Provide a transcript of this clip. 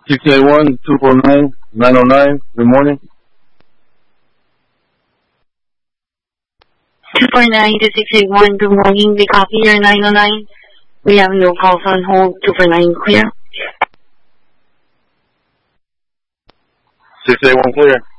681-249-909. Good morning. 249-681. Good morning. We copy your 909. We have no calls on hold. 249 clear. 681 clear.